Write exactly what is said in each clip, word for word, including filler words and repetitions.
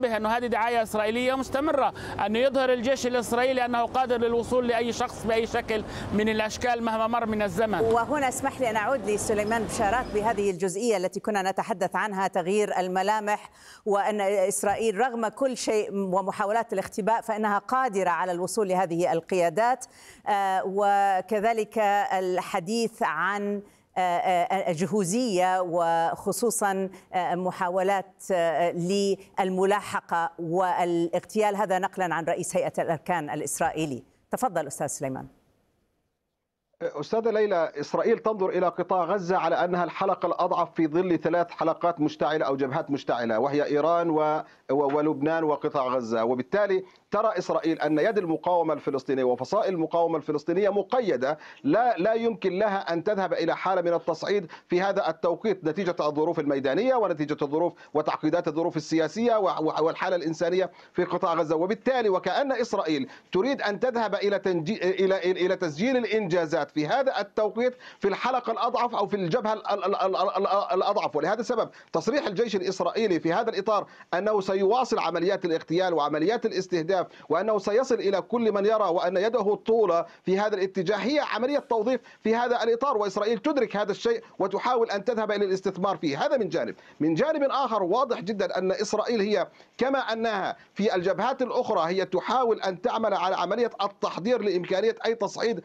أنه هذه دعاية إسرائيلية مستمرة، أنه يظهر الجيش الإسرائيلي أنه قادر للوصول لأي شخص بأي شكل من الأشكال مهما مر من الزمن. وهنا اسمح لي أن أعود لسليمان بشارات بهذه الجزئية التي كنا نتحدث عنها، تغيير الملامح، وأن إسرائيل رغم كل شيء ومحاولات الاختباء فإنها قادرة على الوصول لهذه القيادات، وكذلك الحديث عن جهوزية وخصوصا محاولات للملاحقة والاغتيال، هذا نقلا عن رئيس هيئة الأركان الإسرائيلي. تفضل أستاذ سليمان. أستاذة ليلى، إسرائيل تنظر إلى قطاع غزة على أنها الحلقة الأضعف في ظل ثلاث حلقات مشتعلة أو جبهات مشتعلة، وهي إيران و... ولبنان وقطاع غزة، وبالتالي ترى إسرائيل أن يد المقاومة الفلسطينية وفصائل المقاومة الفلسطينية مقيدة، لا لا يمكن لها أن تذهب إلى حالة من التصعيد في هذا التوقيت نتيجة الظروف الميدانية ونتيجة الظروف وتعقيدات الظروف السياسية والحالة الإنسانية في قطاع غزة. وبالتالي وكأن إسرائيل تريد أن تذهب إلى تنجي... إلى إلى تسجيل الإنجازات في هذا التوقيت في الحلقة الأضعف أو في الجبهة الأضعف. ولهذا السبب تصريح الجيش الإسرائيلي في هذا الإطار أنه سيواصل عمليات الاغتيال وعمليات الاستهداف، وأنه سيصل إلى كل من يرى وأن يده طولة في هذا الاتجاه، هي عملية توظيف في هذا الإطار، وإسرائيل تدرك هذا الشيء وتحاول أن تذهب إلى الاستثمار فيه. هذا من جانب. من جانب آخر واضح جدا أن إسرائيل هي كما أنها في الجبهات الأخرى هي تحاول أن تعمل على عملية التحضير لإمكانية أي تصعيد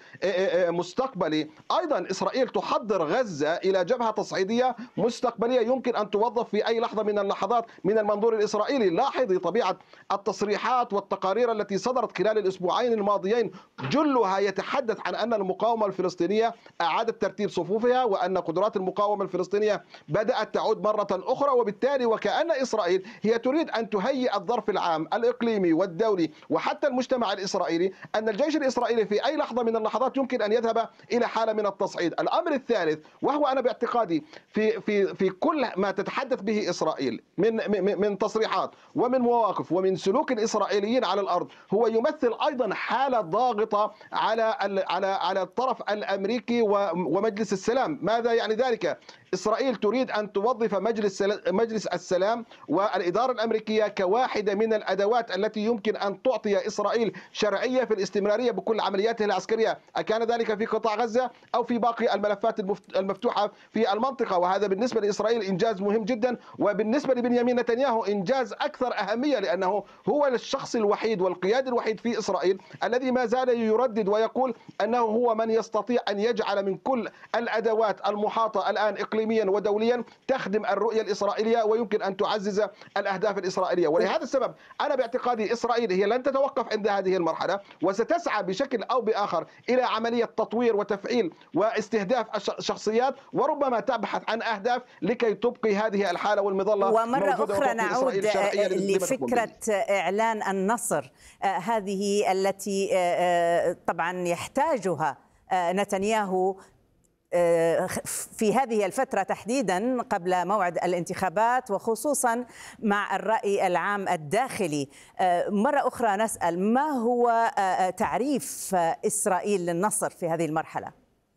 مستقبلي، أيضا إسرائيل تحضر غزة إلى جبهة تصعيدية مستقبلية يمكن أن توظف في أي لحظة من اللحظات من المنظور الإسرائيلي. لاحظي طبيعة التصريحات والتقارير التي صدرت خلال الأسبوعين الماضيين، جلها يتحدث عن أن المقاومة الفلسطينية أعادت ترتيب صفوفها وأن قدرات المقاومة الفلسطينية بدأت تعود مرة أخرى، وبالتالي وكأن إسرائيل هي تريد أن تهيئ الظرف العام الإقليمي والدولي وحتى المجتمع الإسرائيلي أن الجيش الإسرائيلي في أي لحظة من اللحظات يمكن أن يذهب إلى حالة من التصعيد. الأمر الثالث وهو أنا باعتقادي في في في كل ما تتحدث به إسرائيل من من تصريحات ومن مواقف ومن سلوك الإسرائيليين على الأرض، هو يمثل أيضا حالة ضاغطة على على على الطرف الأمريكي ومجلس السلام. ماذا يعني ذلك؟ إسرائيل تريد أن توظف مجلس مجلس السلام والإدارة الأمريكية كواحدة من الأدوات التي يمكن أن تعطي إسرائيل شرعية في الاستمرارية بكل عملياتها العسكرية، أكان ذلك في قطاع غزة أو في باقي الملفات المفتوحة في المنطقة. وهذا بالنسبة لإسرائيل إنجاز مهم جدا، وبالنسبة لبنيامين نتنياهو إنجاز أكثر أهمية، لأنه هو الشخص الوحيد والقيادي الوحيد في إسرائيل الذي ما زال يردد ويقول أنه هو من يستطيع أن يجعل من كل الأدوات المحاطة الآن إقليميا ودوليا تخدم الرؤية الإسرائيلية ويمكن أن تعزز الأهداف الإسرائيلية. ولهذا السبب أنا باعتقادي إسرائيل هي لن تتوقف عند هذه المرحلة، وستسعى بشكل أو بآخر إلى عملية تطوير وتفعيل واستهداف الشخصيات، وربما تبحث عن أهداف لكي تبقي هذه الحالة والمظلة. ومرة أخرى نعود لفكرة إعلان النصر، هذه التي طبعا يحتاجها نتنياهو في هذه الفترة تحديدا قبل موعد الانتخابات، وخصوصا مع الرأي العام الداخلي. مرة أخرى نسأل، ما هو تعريف إسرائيل للنصر في هذه المرحلة؟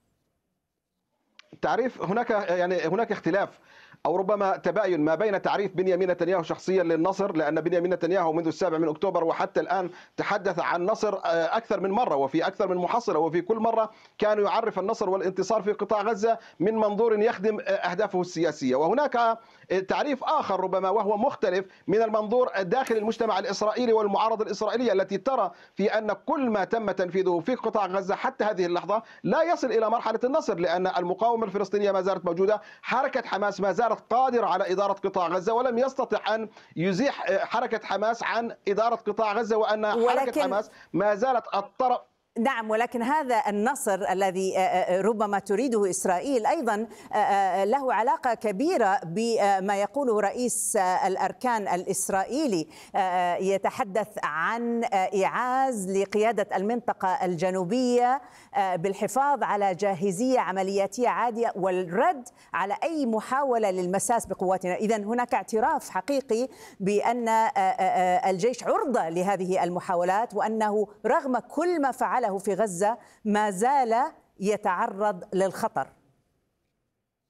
تعريف هناك يعني هناك اختلاف أو ربما تباين ما بين تعريف بنيامين نتنياهو شخصيا للنصر، لأن بنيامين نتنياهو منذ السابع من أكتوبر وحتى الآن تحدث عن نصر أكثر من مرة وفي أكثر من محصلة، وفي كل مرة كان يعرف النصر والانتصار في قطاع غزة من منظور يخدم أهدافه السياسية. وهناك تعريف آخر ربما وهو مختلف من المنظور داخل المجتمع الإسرائيلي والمعارضة الإسرائيلية التي ترى في أن كل ما تم تنفيذه في قطاع غزة حتى هذه اللحظة لا يصل إلى مرحلة النصر، لأن المقاومة الفلسطينية ما زالت موجودة، حركة حماس ما زالت قادرة على إدارة قطاع غزة، ولم يستطع أن يزيح حركة حماس عن إدارة قطاع غزة، وأن حركة حماس ما زالت الطرف. نعم، ولكن هذا النصر الذي ربما تريده إسرائيل أيضا له علاقة كبيرة بما يقوله رئيس الأركان الإسرائيلي، يتحدث عن إعاز لقيادة المنطقة الجنوبية بالحفاظ على جاهزية عملياتية عالية والرد على أي محاولة للمساس بقواتنا. إذن هناك اعتراف حقيقي بأن الجيش عرضة لهذه المحاولات، وأنه رغم كل ما فعله في غزة ما زال يتعرض للخطر.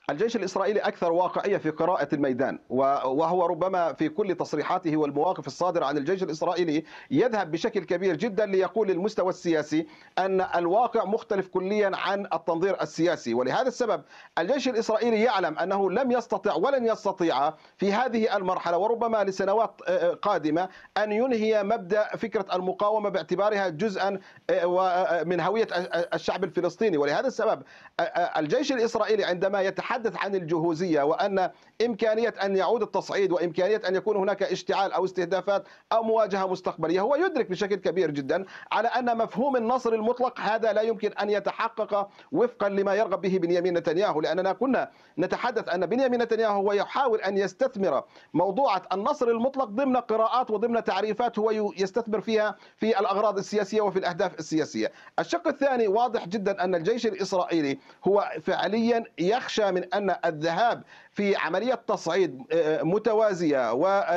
الجيش الإسرائيلي أكثر واقعية في قراءة الميدان، وهو ربما في كل تصريحاته والمواقف الصادرة عن الجيش الإسرائيلي يذهب بشكل كبير جدا ليقول للمستوى السياسي أن الواقع مختلف كليا عن التنظير السياسي. ولهذا السبب الجيش الإسرائيلي يعلم أنه لم يستطع ولن يستطيع في هذه المرحلة وربما لسنوات قادمة أن ينهي مبدأ فكرة المقاومة باعتبارها جزءا من هوية الشعب الفلسطيني. ولهذا السبب الجيش الإسرائيلي عندما يتحدث عن الجهوزية وأن إمكانية أن يعود التصعيد وإمكانية أن يكون هناك اشتعال أو استهدافات أو مواجهة مستقبلية، هو يدرك بشكل كبير جدا على أن مفهوم النصر المطلق هذا لا يمكن أن يتحقق وفقا لما يرغب به بنيامين نتنياهو، لأننا كنا نتحدث أن بنيامين نتنياهو هو يحاول أن يستثمر موضوع النصر المطلق ضمن قراءات وضمن تعريفات هو يستثمر فيها في الأغراض السياسية وفي الأهداف السياسية. الشق الثاني واضح جدا أن الجيش الإسرائيلي هو فعليا يخشى من أن الذهاب في عملية تصعيد متوازية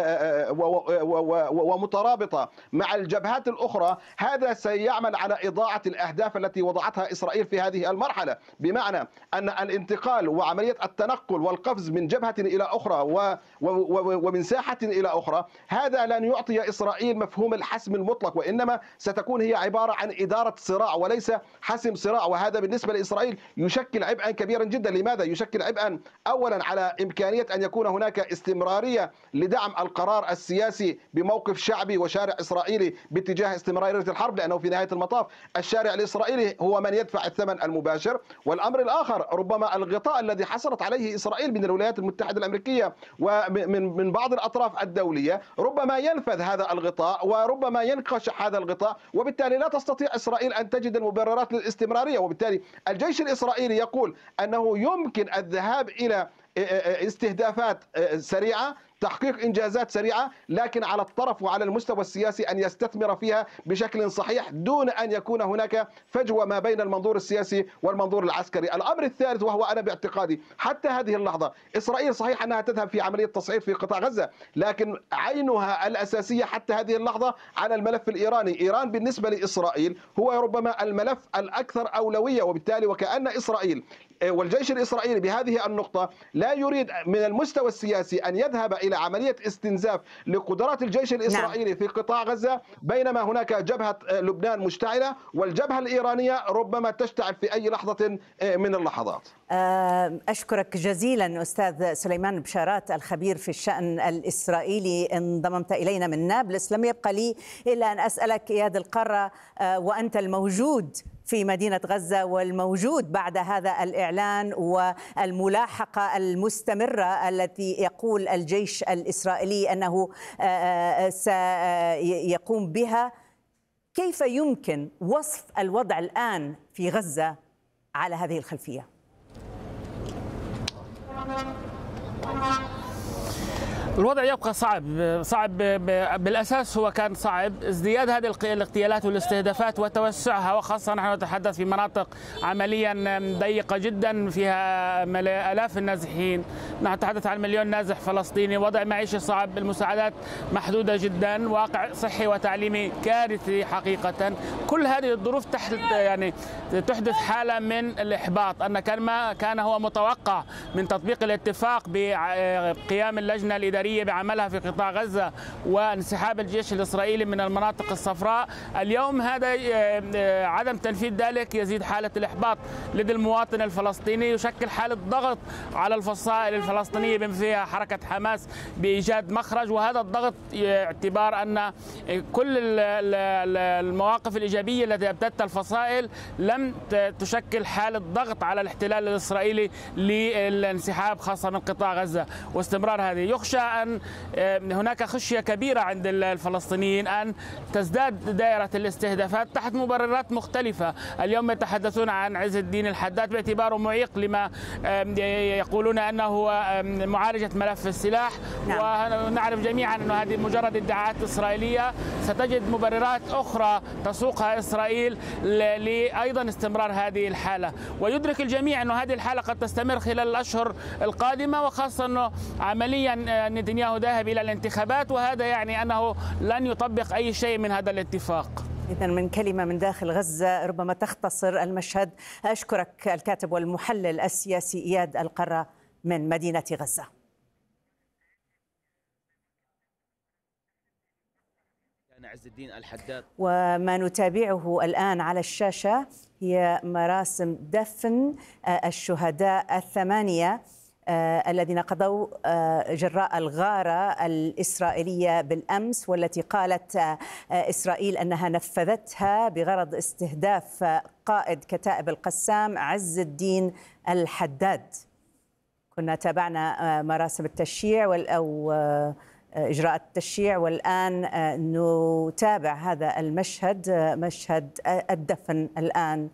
ومترابطة مع الجبهات الأخرى هذا سيعمل على إضاعة الأهداف التي وضعتها إسرائيل في هذه المرحلة، بمعنى أن الانتقال وعملية التنقل والقفز من جبهة إلى أخرى ومن ساحة إلى أخرى هذا لن يعطي إسرائيل مفهوم الحسم المطلق، وإنما ستكون هي عبارة عن إدارة صراع وليس حسم صراع. وهذا بالنسبة لإسرائيل يشكل عبئا كبيرا جدا. لماذا؟ يشكل عبئا أولا على إمكانية أن يكون هناك استمرارية لدعم القرار السياسي بموقف شعبي وشارع إسرائيلي باتجاه استمرارية الحرب، لأنه في نهاية المطاف الشارع الإسرائيلي هو من يدفع الثمن المباشر. والأمر الآخر ربما الغطاء الذي حصلت عليه إسرائيل من الولايات المتحدة الأمريكية ومن من بعض الأطراف الدولية ربما ينفذ هذا الغطاء وربما ينقشع هذا الغطاء، وبالتالي لا تستطيع إسرائيل أن تجد المبررات للاستمرارية. وبالتالي الجيش الإسرائيلي يقول أنه يمكن الذهاب إلى استهدافات سريعة، تحقيق إنجازات سريعة، لكن على الطرف وعلى المستوى السياسي أن يستثمر فيها بشكل صحيح دون أن يكون هناك فجوة ما بين المنظور السياسي والمنظور العسكري. الأمر الثالث وهو أنا باعتقادي حتى هذه اللحظة إسرائيل صحيح أنها تذهب في عملية تصعيد في قطاع غزة، لكن عينها الأساسية حتى هذه اللحظة على الملف الإيراني. إيران بالنسبة لإسرائيل هو ربما الملف الأكثر أولوية، وبالتالي وكأن إسرائيل والجيش الإسرائيلي بهذه النقطة لا يريد من المستوى السياسي أن يذهب إلى عملية استنزاف لقدرات الجيش الإسرائيلي نعم. في قطاع غزة، بينما هناك جبهة لبنان مشتعلة والجبهة الإيرانية ربما تشتعل في أي لحظة من اللحظات. أشكرك جزيلا أستاذ سليمان بشارات الخبير في الشأن الإسرائيلي، انضممت إلينا من نابلس. لم يبقى لي إلا أن أسألك إياد القرة، وأنت الموجود في مدينة غزة والموجود بعد هذا الإعلان والملاحقة المستمرة التي يقول الجيش الإسرائيلي أنه سيقوم بها، كيف يمكن وصف الوضع الآن في غزة على هذه الخلفية؟ الوضع يبقى صعب صعب بالاساس. هو كان صعب ازدياد هذه الاغتيالات والاستهدافات وتوسعها، وخاصه نحن نتحدث في مناطق عمليا ضيقه جدا فيها الاف النازحين، نتحدث عن مليون نازح فلسطيني، وضع معيشي صعب، المساعدات محدوده جدا، واقع صحي وتعليمي كارثي حقيقه. كل هذه الظروف تحدث يعني تحدث حاله من الاحباط. ان كان ما كان هو متوقع من تطبيق الاتفاق بقيام اللجنه الاداريه بعملها في قطاع غزة وانسحاب الجيش الإسرائيلي من المناطق الصفراء، اليوم هذا عدم تنفيذ ذلك يزيد حالة الإحباط لدى المواطن الفلسطيني، يشكل حالة ضغط على الفصائل الفلسطينية بما فيها حركة حماس بإيجاد مخرج. وهذا الضغط اعتبار أن كل المواقف الإيجابية التي أبدتها الفصائل لم تشكل حالة ضغط على الاحتلال الإسرائيلي للانسحاب خاصة من قطاع غزة واستمرار هذه. يخشى أن هناك خشية كبيرة عند الفلسطينيين أن تزداد دائرة الاستهدافات تحت مبررات مختلفة. اليوم يتحدثون عن عز الدين الحداد باعتباره معيق لما يقولون أنه معالجة ملف السلاح، نعم. ونعرف جميعا أن هذه مجرد ادعاءات إسرائيلية، ستجد مبررات أخرى تسوقها إسرائيل لأيضا استمرار هذه الحالة. ويدرك الجميع أن هذه الحالة قد تستمر خلال الأشهر القادمة، وخاصة أنه عمليا نتنياهو ذاهب إلى الانتخابات، وهذا يعني أنه لن يطبق أي شيء من هذا الاتفاق. إذا من كلمة من داخل غزة ربما تختصر المشهد. أشكرك الكاتب والمحلل السياسي إياد القرة. من مدينة غزة. عز الدين الحداد. وما نتابعه الآن على الشاشة هي مراسم دفن الشهداء الثمانية الذين قضوا جراء الغارة الإسرائيلية بالأمس، والتي قالت إسرائيل أنها نفذتها بغرض استهداف قائد كتائب القسام عز الدين الحداد. كنا تابعنا مراسم التشييع أو إجراء التشييع، والآن نتابع هذا المشهد، مشهد الدفن الآن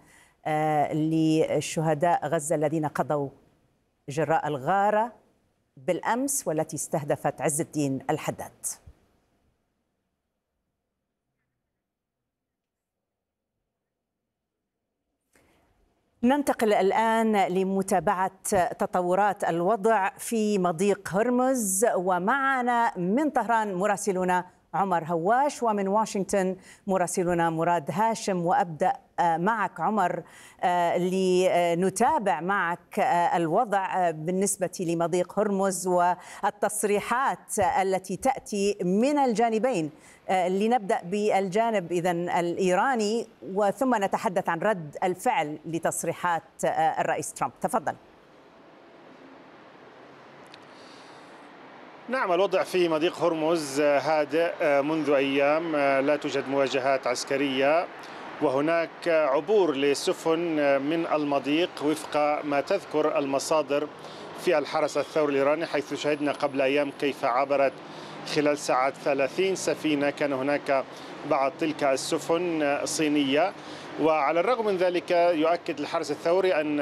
لشهداء غزة الذين قضوا جراء الغارة بالأمس والتي استهدفت عز الدين الحداد. ننتقل الآن لمتابعة تطورات الوضع في مضيق هرمز، ومعنا من طهران مراسلنا عمر هواش، ومن واشنطن مراسلنا مراد هاشم. وأبدأ معك عمر لنتابع معك الوضع بالنسبة لمضيق هرمز والتصريحات التي تأتي من الجانبين. لنبدأ بالجانب إذن الإيراني وثم نتحدث عن رد الفعل لتصريحات الرئيس ترامب. تفضل. نعم، الوضع في مضيق هرمز هادئ منذ أيام، لا توجد مواجهات عسكرية، وهناك عبور لسفن من المضيق وفق ما تذكر المصادر في الحرس الثوري الإيراني، حيث شهدنا قبل أيام كيف عبرت خلال ساعات ثلاثين سفينة. كان هناك بعض تلك السفن صينية، وعلى الرغم من ذلك يؤكد الحرس الثوري أن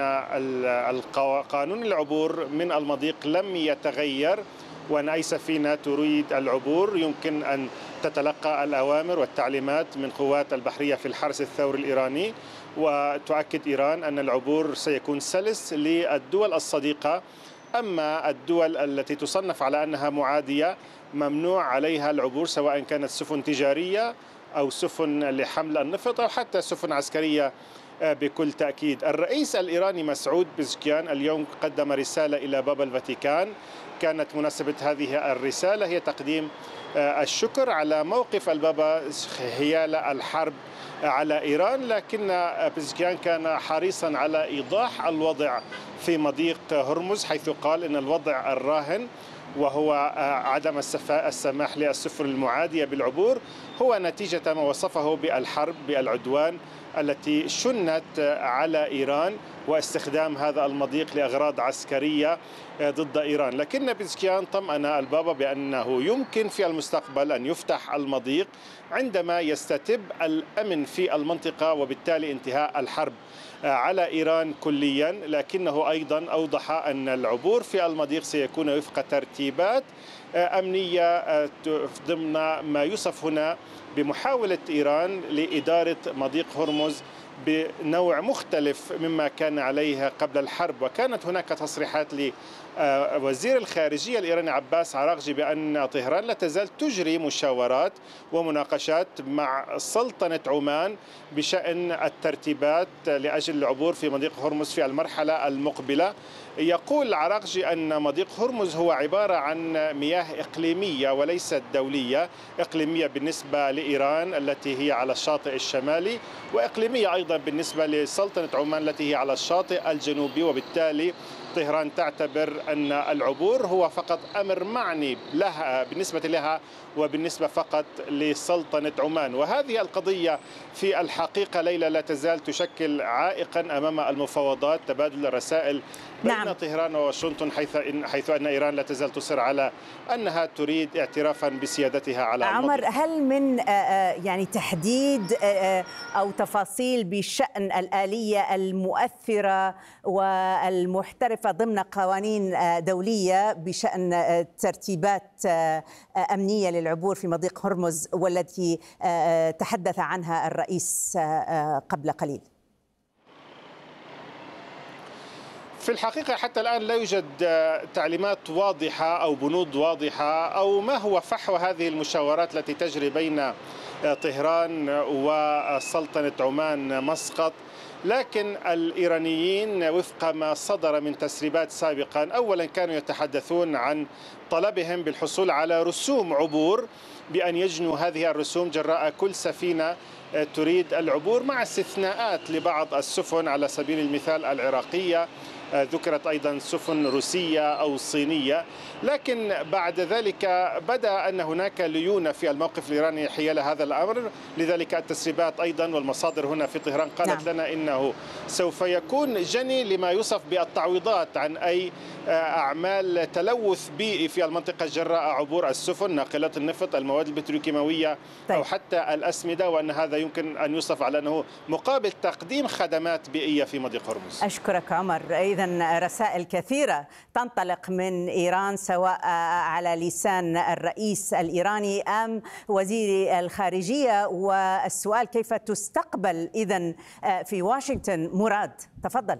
قانون العبور من المضيق لم يتغير، وأن أي سفينة تريد العبور يمكن أن تتلقى الأوامر والتعليمات من قوات البحرية في الحرس الثوري الإيراني. وتؤكد إيران أن العبور سيكون سلس للدول الصديقة، أما الدول التي تصنف على أنها معادية ممنوع عليها العبور، سواء كانت سفن تجارية أو سفن لحمل النفط أو حتى سفن عسكرية بكل تأكيد. الرئيس الإيراني مسعود بزكيان اليوم قدم رسالة إلى بابا الفاتيكان. كانت مناسبة هذه الرسالة هي تقديم الشكر على موقف البابا حيال الحرب على إيران، لكن بزكيان كان حريصا على إيضاح الوضع في مضيق هرمز، حيث قال إن الوضع الراهن وهو عدم السماح للسفن المعادية بالعبور هو نتيجة ما وصفه بالحرب بالعدوان التي شنت على إيران واستخدام هذا المضيق لأغراض عسكرية ضد إيران. لكن بزكيان طمأن البابا بأنه يمكن في المستقبل أن يفتح المضيق عندما يستتب الأمن في المنطقة وبالتالي انتهاء الحرب على إيران كليا. لكنه أيضا أوضح أن العبور في المضيق سيكون وفق ترتيبات أمنية ضمن ما يوصف هنا بمحاولة إيران لإدارة مضيق هرمز بنوع مختلف مما كان عليه قبل الحرب. وكانت هناك تصريحات لوزير الخارجية الإيراني عباس عراقجي بأن طهران لا تزال تجري مشاورات ومناقشات مع سلطنة عمان بشأن الترتيبات لأجل العبور في مضيق هرمز في المرحلة المقبلة. يقول عراقجي أن مضيق هرمز هو عبارة عن مياه إقليمية وليست دولية، إقليمية بالنسبة لإيران التي هي على الشاطئ الشمالي، وإقليمية أيضا بالنسبة لسلطنة عمان التي هي على الشاطئ الجنوبي. وبالتالي طهران تعتبر أن العبور هو فقط أمر معني لها بالنسبة لها وبالنسبة فقط لسلطنة عمان. وهذه القضية في الحقيقة ليلى لا تزال تشكل عائقا أمام المفاوضات، تبادل الرسائل بين نعم. طهران وواشنطن، حيث إن حيث أن إيران لا تزال تصر على أنها تريد اعترافا بسيادتها على عمر المضيق. هل من يعني تحديد أو تفاصيل بشأن الآلية المؤثرة والمحترفة ضمن قوانين دولية بشأن ترتيبات أمنية للعبور في مضيق هرمز والتي تحدث عنها الرئيس قبل قليل؟ في الحقيقة حتى الآن لا يوجد تعليمات واضحة أو بنود واضحة أو ما هو فحوى هذه المشاورات التي تجري بين طهران وسلطنة عمان مسقط. لكن الإيرانيين وفق ما صدر من تسريبات سابقا أولا كانوا يتحدثون عن طلبهم بالحصول على رسوم عبور، بأن يجنوا هذه الرسوم جراء كل سفينة تريد العبور، مع استثناءات لبعض السفن على سبيل المثال العراقية، ذكرت أيضا سفن روسية أو صينية. لكن بعد ذلك بدأ أن هناك ليونة في الموقف الإيراني حيال هذا الأمر، لذلك التسريبات أيضا والمصادر هنا في طهران قالت نعم. لنا إنه سوف يكون جني لما يوصف بالتعويضات عن أي أعمال تلوث بيئي في المنطقة جراء عبور السفن ناقلات النفط، المواد البتروكيماوية طيب. أو حتى الأسمدة، وأن هذا يمكن أن يوصف على أنه مقابل تقديم خدمات بيئية في مضيق هرمز. أشكرك عمر. إذن رسائل كثيرة تنطلق من إيران سواء على لسان الرئيس الإيراني أم وزير الخارجية، والسؤال كيف تستقبل إذن في واشنطن؟ مراد تفضل.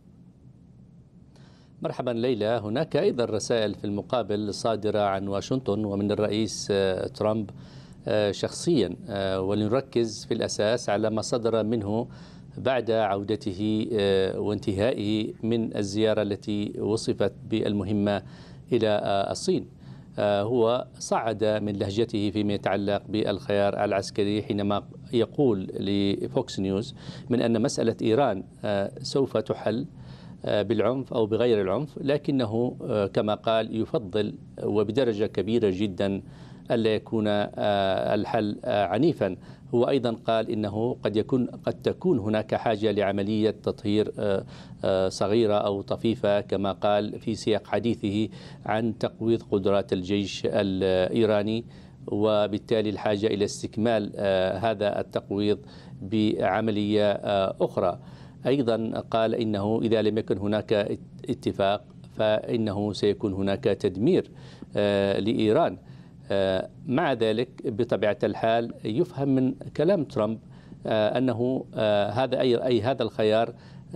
مرحبا ليلى. هناك أيضا رسائل في المقابل صادرة عن واشنطن ومن الرئيس ترامب شخصيا، ولنركز في الأساس على ما صدر منه بعد عودته وانتهائه من الزيارة التي وصفت بالمهمة إلى الصين. هو صعد من لهجته فيما يتعلق بالخيار العسكري حينما يقول لفوكس نيوز من أن مسألة إيران سوف تحل بالعنف أو بغير العنف، لكنه كما قال يفضل وبدرجة كبيرة جدا ألا يكون الحل عنيفا. هو أيضا قال إنه قد يكون قد تكون هناك حاجة لعملية تطهير صغيرة أو طفيفة كما قال في سياق حديثه عن تقويض قدرات الجيش الإيراني، وبالتالي الحاجة إلى استكمال هذا التقويض بعملية أخرى. أيضا قال إنه إذا لم يكن هناك اتفاق فإنه سيكون هناك تدمير لإيران. مع ذلك بطبيعة الحال يفهم من كلام ترامب أنه هذا أي, أي هذا الخيار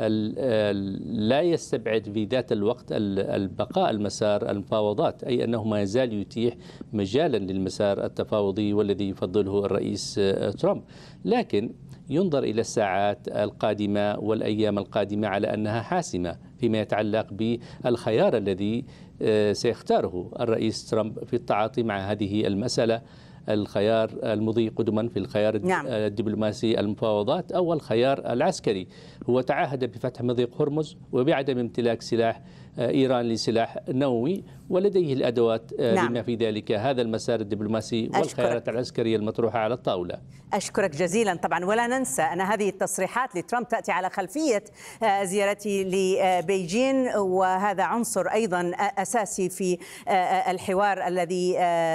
لا يستبعد في ذات الوقت البقاء المسار المفاوضات، أي أنه ما يزال يتيح مجالا للمسار التفاوضي والذي يفضله الرئيس ترامب، لكن ينظر إلى الساعات القادمة والأيام القادمة على أنها حاسمة فيما يتعلق بالخيار الذي سيختاره الرئيس ترامب في التعاطي مع هذه المسألة، الخيار المضي قدما في الخيار نعم. الدبلوماسي المفاوضات أو الخيار العسكري. هو تعهد بفتح مضيق هرمز وبعدم امتلاك سلاح إيران لسلاح نووي، ولديه الأدوات نعم. بما في ذلك هذا المسار الدبلوماسي والخيارات العسكرية المطروحة على الطاولة. أشكرك جزيلا. طبعا ولا ننسى أن هذه التصريحات لترامب تأتي على خلفية زيارته لبيجين، وهذا عنصر أيضا أساسي في الحوار الذي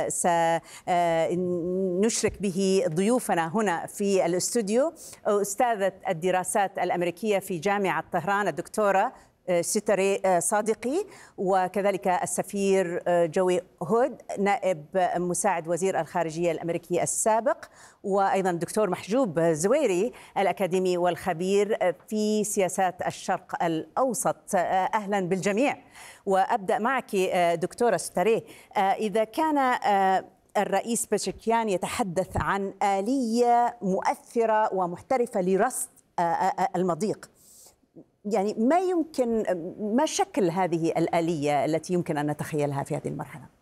سنشرك به ضيوفنا هنا في الاستوديو. أستاذة الدراسات الأمريكية في جامعة طهران الدكتورة ستري صادقي، وكذلك السفير جوي هود نائب مساعد وزير الخارجية الأمريكي السابق، وأيضا الدكتور محجوب زويري الأكاديمي والخبير في سياسات الشرق الأوسط. أهلا بالجميع. وأبدأ معك دكتورة ستري، إذا كان الرئيس بيزشكيان يتحدث عن آلية مؤثرة ومحترفة لرصد المضيق، يعني ما يمكن ما شكل هذه الآلية التي يمكن أن نتخيلها في هذه المرحلة؟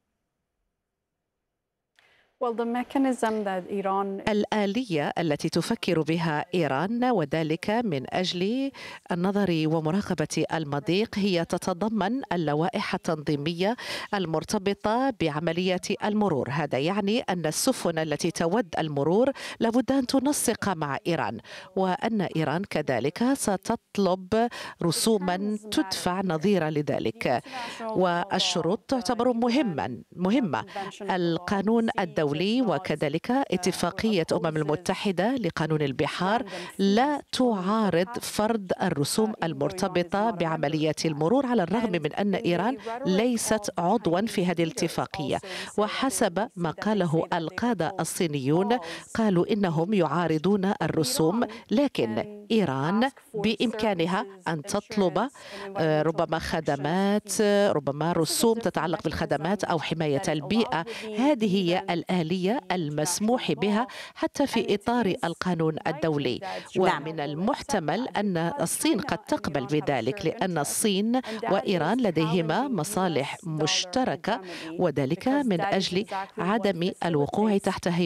الآلية التي تفكر بها إيران وذلك من أجل النظر ومراقبة المضيق هي تتضمن اللوائح التنظيمية المرتبطة بعملية المرور. هذا يعني أن السفن التي تود المرور لابد أن تنسق مع إيران، وأن إيران كذلك ستطلب رسوما تدفع نظيرة لذلك، والشروط تعتبر مهما مهمة. القانون الدولي الدولي وكذلك اتفاقية أمم المتحدة لقانون البحار لا تعارض فرض الرسوم المرتبطة بعملية المرور، على الرغم من أن إيران ليست عضوا في هذه الاتفاقية. وحسب ما قاله القادة الصينيون قالوا إنهم يعارضون الرسوم، لكن إيران بإمكانها أن تطلب ربما خدمات، ربما رسوم تتعلق بالخدمات أو حماية البيئة. هذه هي الآلية المسموح بها حتى في إطار القانون الدولي، ومن المحتمل أن الصين قد تقبل بذلك، لأن الصين وإيران لديهما مصالح مشتركة، وذلك من أجل عدم الوقوع تحت